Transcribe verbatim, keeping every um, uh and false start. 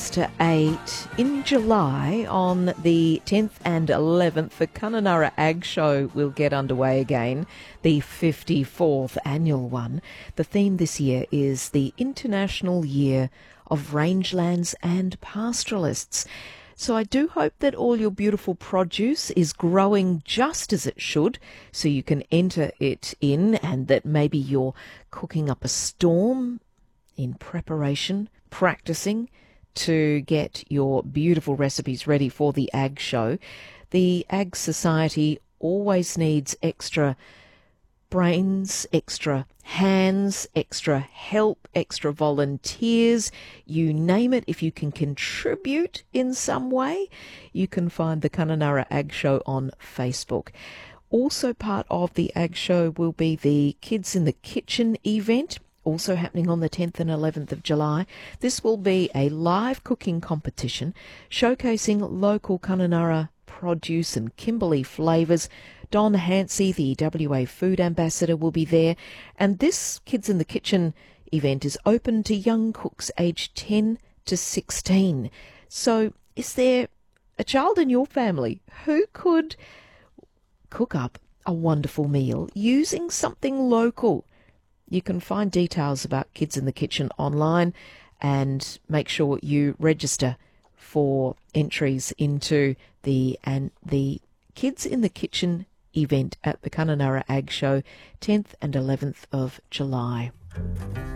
minutes to eight. In July, on the tenth and eleventh, the Kununurra Ag Show will get underway again, the fifty-fourth annual one. The theme this year is the International Year of Rangelands and Pastoralists. So I do hope that all your beautiful produce is growing just as it should, so you can enter it in, and that maybe you're cooking up a storm in preparation, practicing to get your beautiful recipes ready for the Ag Show. The Ag Society always needs extra brains, extra hands, extra help, extra volunteers, you name it. If you can contribute in some way, you can find the Kununurra Ag Show on Facebook. Also part of the Ag Show will be the Kids in the Kitchen event, also happening on the tenth and eleventh of July. This will be a live cooking competition showcasing local Kununurra produce and Kimberley flavours. Don Hansey, the W A Food Ambassador, will be there. And this Kids in the Kitchen event is open to young cooks aged ten to sixteen. So is there a child in your family who could cook up a wonderful meal using something local? You can find details about Kids in the Kitchen online and make sure you register for entries into the and the Kids in the Kitchen event at the Kununurra Ag Show, tenth and eleventh of July.